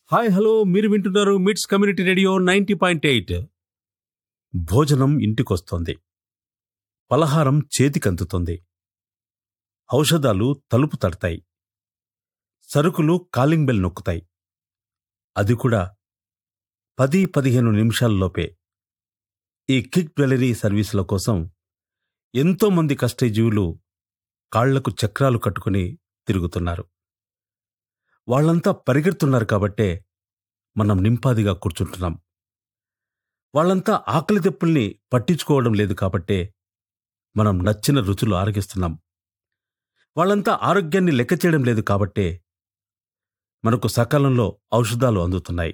Hi hello మీరు వింటున్నారు మిట్స్ కమ్యూనిటీ రేడియో 90.8. భోజనం ఇంటికొస్తోంది, పలహారం చేతికందుతుంది, ఔషధాలు తలుపు తడతాయి, సరుకులు కాలింగ్ బెల్ నొక్కుతాయి. అది కూడా 10-15 నిమిషాల్లోపే. ఈ కిక్ జ్యువెలరీ సర్వీసుల కోసం ఎంతోమంది కష్టజీవులు కాళ్లకు చక్రాలు కట్టుకుని తిరుగుతున్నారు. వాళ్లంతా పరిగెడుతున్నారు కాబట్టే మనం నింపాదిగా కూర్చుంటున్నాం. వాళ్లంతా ఆకలి దెప్పుల్ని పట్టించుకోవడం లేదు కాబట్టే మనం నచ్చిన రుచులు ఆరగిస్తున్నాం. వాళ్లంతా ఆరోగ్యాన్ని లెక్క చేయడం లేదు కాబట్టే మనకు సకాలంలో ఔషధాలు అందుతున్నాయి.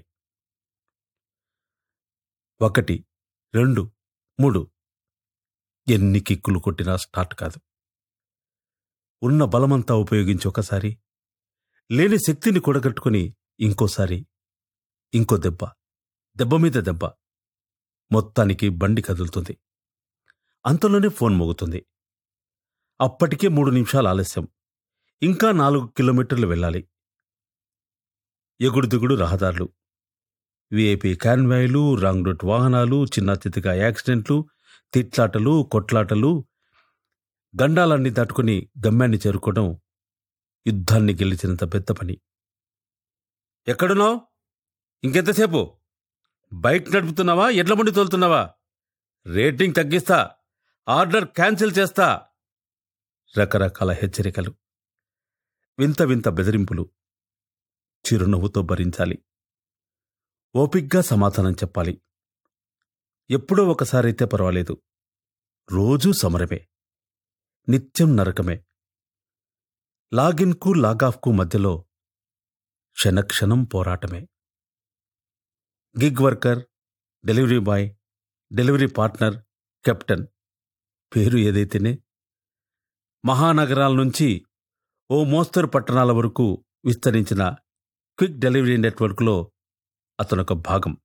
1, 2, 3 ఎన్ని కిక్కులు కొట్టినా స్టార్ట్ కాదు. ఉన్న బలమంతా ఉపయోగించి ఒకసారి, లేని శక్తిని కూడగట్టుకుని ఇంకోసారి, ఇంకో దెబ్బ మీద దెబ్బ, మొత్తానికి బండి కదులుతుంది. అంతలోనే ఫోన్ మోగుతుంది. అప్పటికే 3 నిమిషాలు ఆలస్యం. ఇంకా 4 కిలోమీటర్లు వెళ్ళాలి. ఎగుడు దిగుడు రహదారులు, విఐపి కాన్వాయ్లు, రాంగ్ రూట్ వాహనాలు, చిన్న చితక యాక్సిడెంట్లు, తిట్లాటలు, కొట్లాటలు, గండాలన్నీ దాటుకుని గమ్యాన్ని చేరుకోవడం యుద్ధాన్ని గెలిచినంత పెద్ద పని. ఎక్కడున్నావు? ఇంకెంతసేపు? బైక్ నడుపుతున్నావా, ఎడ్ల బండి తోలుతున్నావా? రేటింగ్ తగ్గిస్తా, ఆర్డర్ క్యాన్సిల్ చేస్తా. రకరకాల హెచ్చరికలు, వింత వింత బెదిరింపులు. చిరునవ్వుతో భరించాలి. ఓపిగ్గా సమాధానం చెప్పాలి. ఎప్పుడో ఒకసారైతే పర్వాలేదు, రోజూ సమరమే, నిత్యం నరకమే. లాగిన్కు లాగాఫ్కు మధ్యలో క్షణక్షణం పోరాటమే. Gig worker, delivery boy, delivery partner, captain పేరు ఏదైతేనే, మహానగరాల నుంచి ఓ మోస్తరు పట్టణాల వరకు విస్తరించిన క్విక్ డెలివరీ నెట్వర్క్లో అతనొక భాగం.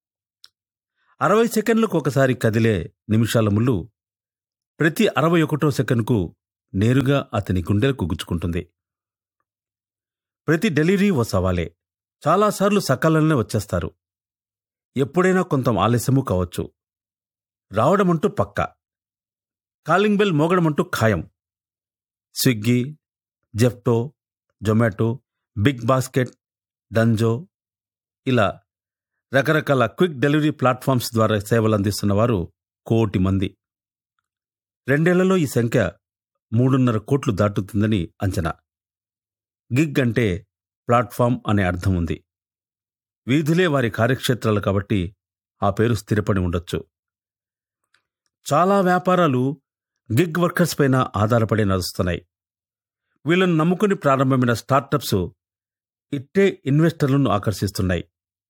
60 సెకండ్లకు ఒకసారి కదిలే నిమిషాల ముళ్ళు ప్రతి 61వ సెకండ్కు నేరుగా అతని గుండెలకు గుచ్చుకుంటుంది. ప్రతి డెలివరీ ఓ సవాలే. చాలాసార్లు సకాలంలోనే వచ్చేస్తారు. ఎప్పుడైనా కొంత ఆలస్యమూ కావచ్చు. రావడమంటూ పక్కా. కాలింగ్ బెల్ మోగడమంటూ ఖాయం. Swiggy, Zepto, Zomato, big basket, Dunzo ఇలా రకరకాల క్విక్ డెలివరీ ప్లాట్ఫామ్స్ ద్వారా సేవలందిస్తున్న వారు 1 కోటి మంది. 2 ఏళ్లలో ఈ సంఖ్య 3.5 కోట్లు దాటుతుందని అంచనా. గిగ్ అంటే ప్లాట్ఫామ్ అనే అర్థం ఉంది. వీధులే వారి కార్యక్షేత్రాలు కాబట్టి ఆ పేరు స్థిరపడి ఉండొచ్చు. చాలా వ్యాపారాలు గిగ్ వర్కర్స్ పైన ఆధారపడి నడుస్తున్నాయి. వీళ్ళను నమ్ముకుని ప్రారంభమైన స్టార్టప్స్ ఇట్టే ఇన్వెస్టర్లను ఆకర్షిస్తున్నాయి.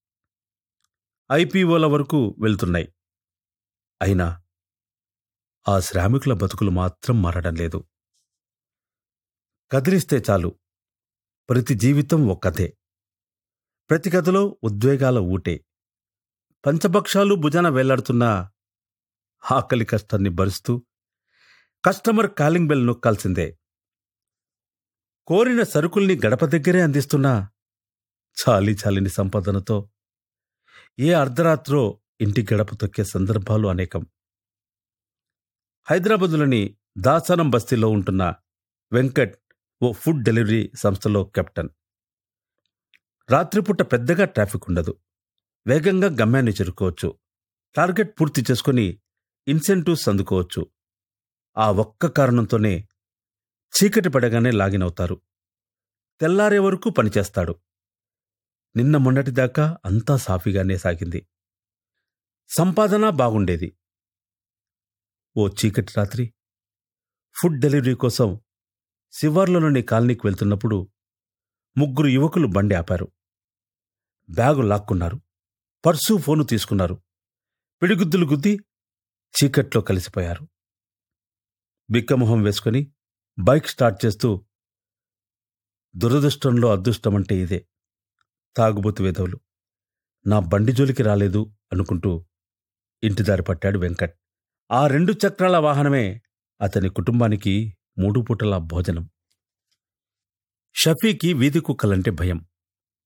ఐపీఓల వరకు వెళ్తున్నాయి. అయినా ఆ శ్రామికుల బతుకులు మాత్రం మారడం లేదు. కదిలిస్తే చాలు, ప్రతి జీవితం ఓ కథే. ప్రతి కథలో ఉద్వేగాల ఊటే. పంచభక్షాలు భుజాన వేలాడుతున్న ఆకలి కష్టాన్ని భరిస్తూ కస్టమర్ కాలింగ్ బెల్ నొక్కాల్సిందే. కోరిన సరుకుల్ని గడప దగ్గరే అందిస్తున్నా చాలిని సంపాదనతో ఏ అర్ధరాత్రో ఇంటి గడప తొక్కే సందర్భాలు అనేకం. హైదరాబాదులోని దాసనం బస్తీలో ఉంటున్న వెంకట్ ఓ ఫుడ్ డెలివరీ సంస్థలో కెప్టెన్. రాత్రిపూట పెద్దగా ట్రాఫిక్ ఉండదు. వేగంగా గమ్యాన్ని చేరుకోవచ్చు. టార్గెట్ పూర్తి చేసుకుని ఇన్సెంటివ్స్ అందుకోవచ్చు. ఆ ఒక్క కారణంతోనే చీకటి పడగానే లాగిన్ అవుతారు. తెల్లారే వరకు పనిచేస్తాడు. నిన్న మొన్నటిదాకా అంతా సాఫీగానే సాగింది. సంపాదన బాగుండేది. ఓ చీకటి రాత్రి ఫుడ్ డెలివరీ కోసం శివార్లలోని కాలనీకి వెళ్తున్నప్పుడు 3 యువకులు బండి ఆపారు. బ్యాగు లాక్కున్నారు. పర్సు, ఫోను తీసుకున్నారు. పిడిగుద్దులు గుద్ది చీకట్లో కలిసిపోయారు. బిక్కమొహం వేసుకుని బైక్ స్టార్ట్ చేస్తూ, దురదృష్టంలో అదృష్టమంటే ఇదే, తాగుబోతు వెధవులు నా బండి జోలికి రాలేదు అనుకుంటూ ఇంటిదారి పట్టాడు వెంకట్. ఆ 2 చక్రాల వాహనమే అతని కుటుంబానికి 3 పూటల భోజనం. షఫీకి వీధి కుక్కలంటే భయం.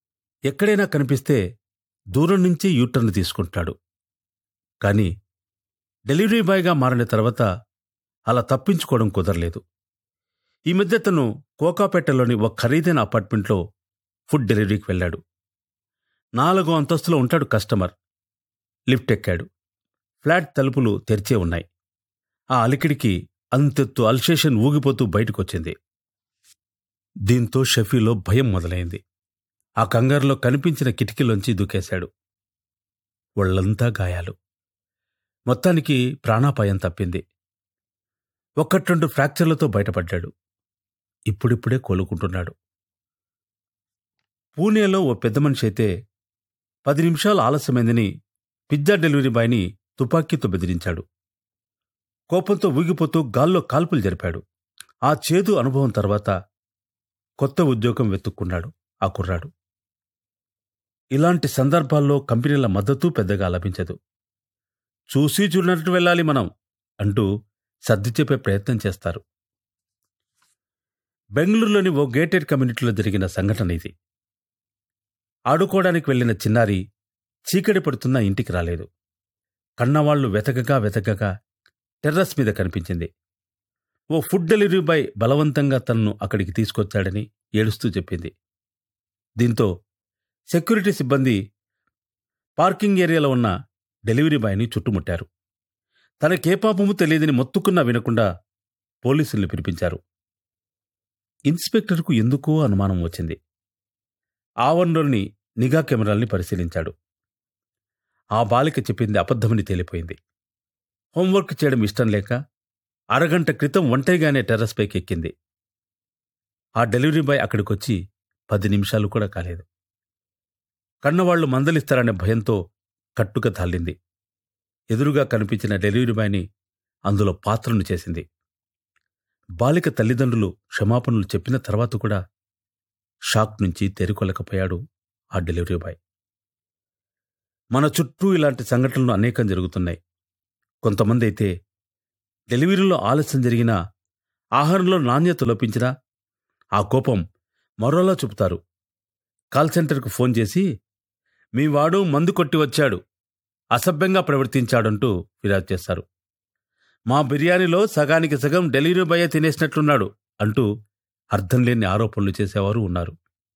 ఎక్కడైనా కనిపిస్తే దూరం నుంచి యూటర్న్ తీసుకుంటాడు. కానీ డెలివరీ బాయ్గా మారిన తర్వాత అలా తప్పించుకోవడం కుదరలేదు. ఈ మధ్య తను కోకాపేటలోని ఒక ఖరీదైన అపార్ట్మెంట్లో ఫుడ్ డెలివరీకి వెళ్ళాడు. 4వ అంతస్తులో ఉంటాడు కస్టమర్. లిఫ్ట్ ఎక్కాడు. ఫ్లాట్ తలుపులు తెరిచే ఉన్నాయి. ఆ అలికిడికి అంతెత్తు అల్సేషన్ ఊగిపోతూ బయటకొచ్చింది. దీంతో షఫీలో భయం మొదలైంది. ఆ కంగారులో కనిపించిన కిటికీలోంచి దూకేశాడు. ఒళ్లంతా గాయాలు. మొత్తానికి ప్రాణాపాయం తప్పింది. 1-2 ఫ్రాక్చర్లతో బయటపడ్డాడు. ఇప్పుడిప్పుడే కోలుకుంటున్నాడు. పూణేలో ఓ పెద్ద మనిషి అయితే 10 నిమిషాలు ఆలస్యమైందని పిజ్జా డెలివరీ బాయ్ని తుపాకీతో బెదిరించాడు. కోపంతో ఊగిపోతూ గాల్లో కాల్పులు జరిపాడు. ఆ చేదు అనుభవం తర్వాత కొత్త ఉద్యోగం వెతుక్కున్నాడు ఆ కుర్రాడు. ఇలాంటి సందర్భాల్లో కంపెనీల మద్దతు పెద్దగా లభించదు. చూసి చూడనట్టు వెళ్ళాలి మనం అంటూ సర్ది చెప్పే ప్రయత్నం చేస్తారు. బెంగళూరులోని ఓ గేటెడ్ కమ్యూనిటీలో జరిగిన సంఘటన ఇది. ఆడుకోవడానికి వెళ్లిన చిన్నారి చీకటి పడుతున్నా ఇంటికి రాలేదు. కన్నవాళ్లు వెతకగా టెర్రస్ మీద కనిపించింది. ఓ ఫుడ్ డెలివరీ బాయ్ బలవంతంగా తనను అక్కడికి తీసుకొచ్చాడని ఏడుస్తూ చెప్పింది. దీంతో సెక్యూరిటీ సిబ్బంది పార్కింగ్ ఏరియాలో ఉన్న డెలివరీ బాయ్ని చుట్టుముట్టారు. తనకే పాపము తెలియదని మొత్తుకున్నా వినకుండా పోలీసుల్ని పిలిపించారు. ఇన్స్పెక్టర్కు ఎందుకో అనుమానం వచ్చింది. ఆవరణలోని నిఘా కెమెరాల్ని పరిశీలించాడు. ఆ బాలిక చెప్పింది అబద్ధమని తేలిపోయింది. హోంవర్క్ చేయడం ఇష్టం లేక అరగంట క్రితం ఒంటరిగానే టెర్రస్ పైకి ఎక్కింది. ఆ డెలివరీ బాయ్ అక్కడికొచ్చి 10 నిమిషాలు కూడా కాలేదు. కన్నవాళ్లు మందలిస్తారనే భయంతో కట్టుక తాళ్ళింది. ఎదురుగా కనిపించిన డెలివరీ బాయ్ని అందులో పాత్రను చేసింది. బాలిక తల్లిదండ్రులు క్షమాపణలు చెప్పిన తర్వాత కూడా షాక్ నుంచి తేరుకోలేకపోయాడు ఆ డెలివరీ బాయ్. మన చుట్టూ ఇలాంటి సంఘటనలు అనేకం జరుగుతున్నాయి. కొంతమంది అయితే డెలివరీలో ఆలస్యం జరిగినా, ఆహారంలో నాణ్యత లోపించినా ఆ కోపం మరోలా చూపుతారు. కాల్ సెంటర్కు ఫోన్ చేసి మీ వాడు మందు కొట్టి వచ్చాడు, అసభ్యంగా ప్రవర్తించాడంటూ ఫిర్యాదు చేస్తారు. మా బిర్యానీలో సగానికి సగం డెలివరీ బాయ్ తినేసినట్లున్నాడు అంటూ అర్థం లేని ఆరోపణలు చేసేవారు ఉన్నారు.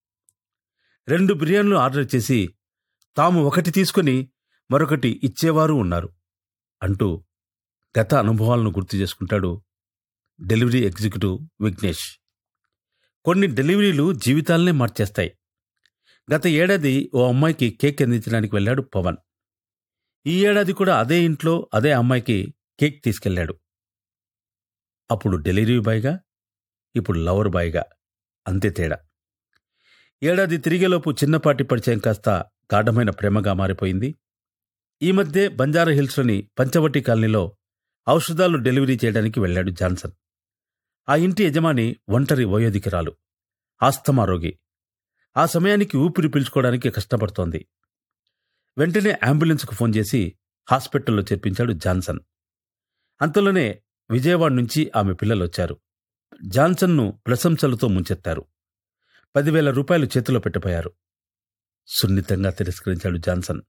2 బిర్యానీలు ఆర్డర్ చేసి తాము ఒకటి తీసుకుని మరొకటి ఇచ్చేవారు ఉన్నారు అంటూ గత అనుభవాలను గుర్తు చేసుకుంటాడు డెలివరీ ఎగ్జిక్యూటివ్ విఘ్నేష్. కొన్ని డెలివరీలు జీవితాలనే మార్చేస్తాయి. గత ఏడాది ఓ అమ్మాయికి కేక్ అందించడానికి వెళ్ళాడు పవన్. ఈ ఏడాది కూడా అదే ఇంట్లో అదే అమ్మాయికి కేక్ తీసుకెళ్లాడు. అప్పుడు డెలివరీ బాయ్గా, ఇప్పుడు లవర్ బాయ్గా, అంతే తేడా. ఏడాది తిరిగేలోపు చిన్నపాటి పరిచయం కాస్త గాఢమైన ప్రేమగా మారిపోయింది. ఈ మధ్య బంజారా హిల్స్లోని పంచవటి కాలనీలో ఔషధాలు డెలివరీ చేయడానికి వెళ్లాడు జాన్సన్. ఆ ఇంటి యజమాని ఒంటరి వయోధికురాలు, ఆస్తమా రోగి. ఆ సమయానికి ఊపిరి పీల్చుకోవడానికి కష్టపడుతోంది. వెంటనే అంబులెన్స్కు ఫోన్ చేసి హాస్పిటల్లో చేర్పించాడు జాన్సన్. అంతలోనే విజయవాడ నుంచి ఆమె పిల్లలొచ్చారు. జాన్సన్ను ప్రశంసలతో ముంచెత్తారు. 10,000 రూపాయలు చేతిలో పెట్టిపోయారు. సున్నితంగా తిరస్కరించాడు జాన్సన్.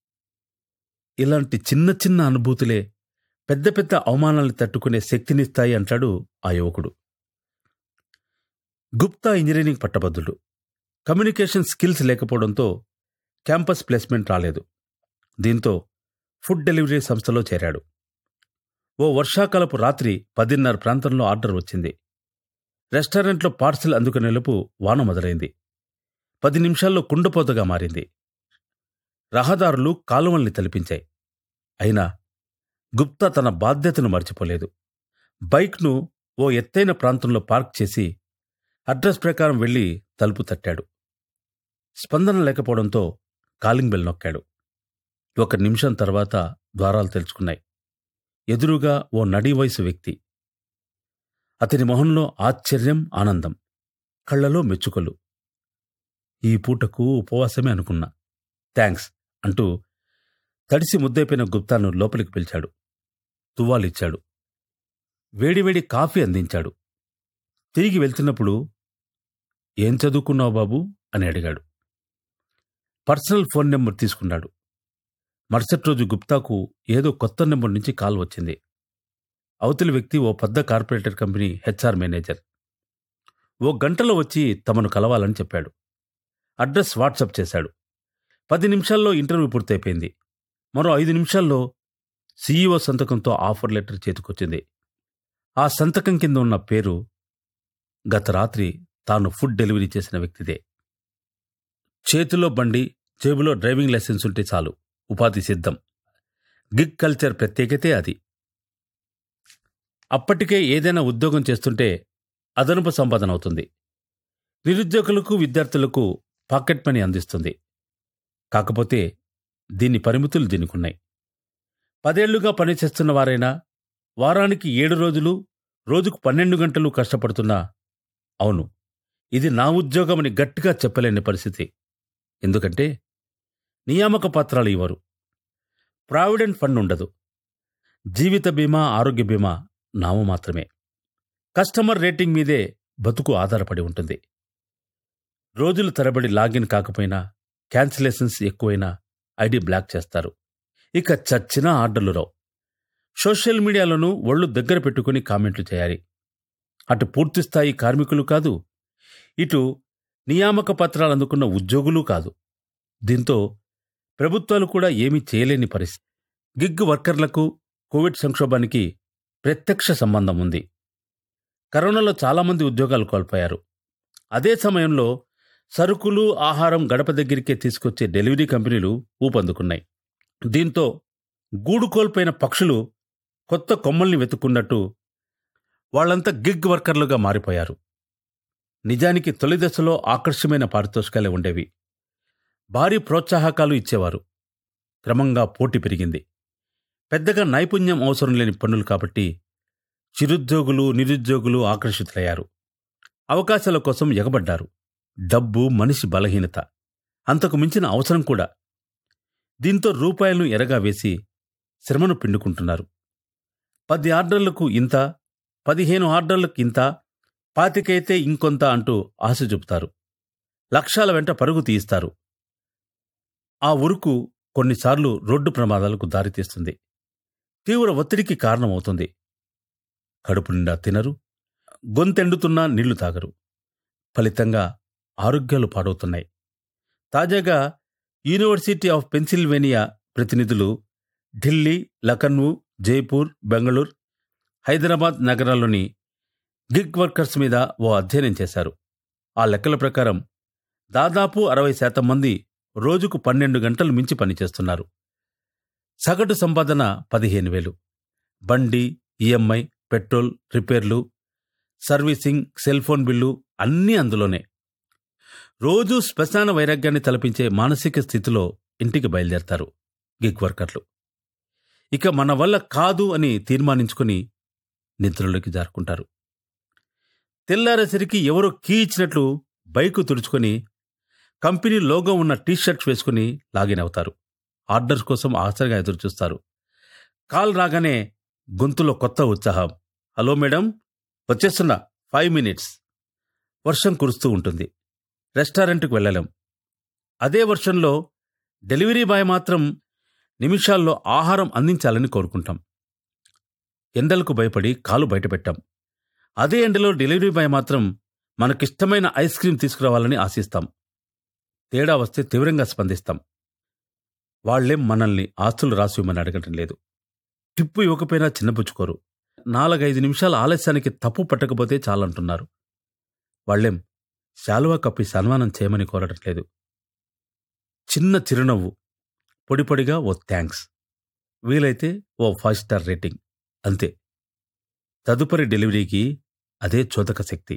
ఇలాంటి చిన్న చిన్న అనుభూతులే పెద్ద పెద్ద అవమానాలను తట్టుకునే శక్తినిస్తాయి అంటాడు ఆ యువకుడు. గుప్తా ఇంజనీరింగ్ పట్టభద్రుడు. కమ్యూనికేషన్ స్కిల్స్ లేకపోవడంతో క్యాంపస్ ప్లేస్మెంట్ రాలేదు. దీంతో ఫుడ్ డెలివరీ సంస్థలో చేరాడు. ఓ వర్షాకాలపు రాత్రి 10:30 ప్రాంతంలో ఆర్డర్ వచ్చింది. రెస్టారెంట్లో పార్సిల్ అందుకునేలోపు వాన మొదలైంది. 10 నిమిషాల్లో కుండపోతగా మారింది. రహదారులు కాలువల్ని తలిపించాయి. అయినా గుప్తా తన బాధ్యతను మర్చిపోలేదు. బైక్ను ఓ ఎత్తైన ప్రాంతంలో పార్క్ చేసి అడ్రస్ ప్రకారం వెళ్లి తలుపు తట్టాడు. స్పందన లేకపోవడంతో కాలింగ్ బెల్ నొక్కాడు. 1 నిమిషం తర్వాత ద్వారాలు తెరుచుకున్నాయి. ఎదురుగా ఓ నడి వయసు వ్యక్తి. అతని మొహంలో ఆశ్చర్యం, ఆనందం, కళ్లలో మెచ్చుకలు. ఈ పూటకు ఉపవాసమే అనుకున్నా, థ్యాంక్స్ అంటూ తడిసి ముద్దైపోయిన గుప్తాను లోపలికి పిలిచాడు. తువ్వాలిచ్చాడు. వేడివేడి కాఫీ అందించాడు. తిరిగి వెళ్తున్నప్పుడు ఏం చదువుకున్నావు బాబూ అని అడిగాడు. పర్సనల్ ఫోన్ నెంబర్ తీసుకున్నాడు. మరుసటి రోజు గుప్తాకు ఏదో కొత్త నెంబర్ నుంచి కాల్ వచ్చింది. అవతలి వ్యక్తి ఓ పెద్ద కార్పొరేటర్ కంపెనీ హెచ్ఆర్ మేనేజర్. ఓ గంటలో వచ్చి తమను కలవాలని చెప్పాడు. అడ్రస్ వాట్సాప్ చేశాడు. 10 నిమిషాల్లో ఇంటర్వ్యూ పూర్తయిపోయింది. మరో 5 నిమిషాల్లో సీఈఓ సంతకంతో ఆఫర్ లెటర్ చేతికొచ్చింది. ఆ సంతకం కింద ఉన్న పేరు గత రాత్రి తాను ఫుడ్ డెలివరీ చేసిన వ్యక్తిదే. చేతిలో బండి, జేబులో డ్రైవింగ్ లైసెన్స్ ఉంటే చాలు, ఉపాధి సిద్ధం. గిగ్ కల్చర్ ప్రత్యేకతే అది. అప్పటికే ఏదైనా ఉద్యోగం చేస్తుంటే అదనపు సంపాదన అవుతుంది. నిరుద్యోగులకు, విద్యార్థులకు పాకెట్ మనీ అందిస్తుంది. కాకపోతే దీని పరిమితులు దీనికున్నాయి. 10 ఏళ్లుగా పనిచేస్తున్న వారైనా, వారానికి 7 రోజులు, రోజుకు 12 గంటలు కష్టపడుతున్నా, అవును ఇది నా ఉద్యోగమని గట్టిగా చెప్పలేని పరిస్థితి. ఎందుకంటే నియామక పత్రాలు ఇవ్వరు, ప్రావిడెంట్ ఫండ్ ఉండదు, జీవిత బీమా, ఆరోగ్య బీమా నామమాత్రమే. కస్టమర్ రేటింగ్ మీదే బతుకు ఆధారపడి ఉంటుంది. రోజులు తరబడి లాగిన్ కాకపోయినా, క్యాన్సిలేషన్స్ ఎక్కువైనా ఐడి బ్లాక్ చేస్తారు. ఇక చచ్చిన ఆర్డర్లు రావు. సోషల్ మీడియాలోనూ ఒళ్ళు దగ్గర పెట్టుకుని కామెంట్లు చేయాలి. అటు పూర్తిస్థాయి కార్మికులు కాదు, ఇటు నియామక పత్రాలు అందుకున్న ఉద్యోగులు కాదు. దీంతో ప్రభుత్వాలు కూడా ఏమీ చేయలేని పరిస్థితి. గిగ్ వర్కర్లకు కోవిడ్ సంక్షోభానికి ప్రత్యక్ష సంబంధం ఉంది. కరోనాలో చాలామంది ఉద్యోగాలు కోల్పోయారు. అదే సమయంలో సరుకులు, ఆహారం గడప దగ్గరికే తీసుకొచ్చే డెలివరీ కంపెనీలు ఊపందుకున్నాయి. దీంతో గూడు కోల్పోయిన పక్షులు కొత్త కొమ్మల్ని వెతుక్కున్నట్టు వాళ్లంతా గిగ్ వర్కర్లుగా మారిపోయారు. నిజానికి తొలి దశలో ఆకర్షమైన పారితోషికాలే ఉండేవి. భారీ ప్రోత్సాహకాలు ఇచ్చేవారు. క్రమంగా పోటీ పెరిగింది. పెద్దగా నైపుణ్యం అవసరం లేని పనులు కాబట్టి చిరుద్యోగులు, నిరుద్యోగులు ఆకర్షితులయ్యారు. అవకాశాల కోసం ఎగబడ్డారు. డబ్బు మనిషి బలహీనత, అంతకు మించిన అవసరం కూడా. దీంతో రూపాయలను ఎరగా వేసి శ్రమను పిండుకుంటున్నారు. 10 ఆర్డర్లకు ఇంత, 15 ఆర్డర్లకు ఇంత, 25 ఇంకొంత అంటూ ఆశ చూపుతారు. లక్ష్యాల వెంట పరుగు తీయిస్తారు. ఆ ఉరుకు కొన్నిసార్లు రోడ్డు ప్రమాదాలకు దారితీస్తుంది. తీవ్ర ఒత్తిడికి కారణమవుతుంది. కడుపు నిండా తినరు, గొంతెండుతున్నా నీళ్లు తాగరు. ఫలితంగా ఆరోగ్యాలు పాడవుతున్నాయి. తాజాగా యూనివర్సిటీ ఆఫ్ పెన్సిల్వేనియా ప్రతినిధులు ఢిల్లీ, లఖనౌ, జైపూర్, బెంగళూరు, హైదరాబాద్ నగరాల్లోని గిగ్ వర్కర్స్ మీద ఓ అధ్యయనం చేశారు. ఆ లెక్కల ప్రకారం దాదాపు 60% మంది రోజుకు 12 గంటలు మించి పనిచేస్తున్నారు. సగటు సంపాదన 15,000. బండి, ఈఎంఐ, పెట్రోల్, రిపేర్లు, సర్వీసింగ్, సెల్ఫోన్ బిల్లు అన్నీ అందులోనే. రోజూ శ్మశాన వైరాగ్యాన్ని తలపించే మానసిక స్థితిలో ఇంటికి బయలుదేరతారు గిగ్ వర్కర్లు. ఇక మన వల్ల కాదు అని తీర్మానించుకుని నిద్రలోకి జారుకుంటారు. తెల్లారేసరికి ఎవరో కీ ఇచ్చినట్లు బైకు తుడుచుకొని కంపెనీ లోగో ఉన్న టీషర్ట్స్ వేసుకుని లాగిన్ అవుతారు. ఆర్డర్స్ కోసం ఆశగా ఎదురుచూస్తారు. కాల్ రాగానే గొంతులో కొత్త ఉత్సాహం. హలో మేడం, వచ్చేస్తున్నా, 5 minutes. వర్షం కురుస్తూ ఉంటుంది. రెస్టారెంట్కి వెళ్ళలేం. అదే వర్షంలో డెలివరీ బాయ్ మాత్రం నిమిషాల్లో ఆహారం అందించాలని కోరుకుంటాం. ఎండలకు భయపడి కాలు బయటపెట్టాం. అదే ఎండలో డెలివరీ బాయ్ మాత్రం మనకిష్టమైన ఐస్ క్రీం తీసుకురావాలని ఆశిస్తాం. తేడా వస్తే తీవ్రంగా స్పందిస్తాం. వాళ్లేం మనల్ని ఆస్తులు రాసివ్వమని అడగటం లేదు. టిప్పు ఇవ్వకపోయినా చిన్నపుచ్చుకోరు. 4-5 నిమిషాల ఆలస్యానికి తప్పు పట్టకపోతే చాలంటున్నారు. వాళ్లేం శాలువా కప్పి సన్మానం చేయమని కోరటం లేదు. చిన్న చిరునవ్వు, పొడిపొడిగా ఓ థ్యాంక్స్, వీలైతే ఓ 5 స్టార్ రేటింగ్, అంతే. తదుపరి డెలివరీకి అదే చోదక శక్తి.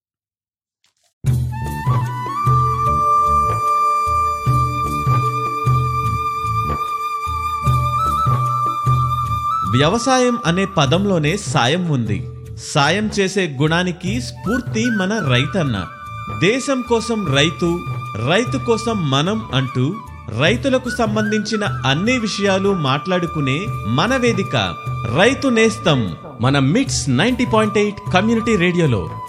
వ్యవసాయం అనే పదంలోనే సాయం ఉంది. సాయం చేసే గుణానికి స్ఫూర్తి మన రైతన్న. దేశం కోసం రైతు, రైతు కోసం మనం అంటూ రైతులకు సంబంధించిన అన్ని విషయాలు మాట్లాడుకునే మన వేదిక రైతు నేస్తం, మన మిట్స్ 90.8 కమ్యూనిటీ రేడియోలో.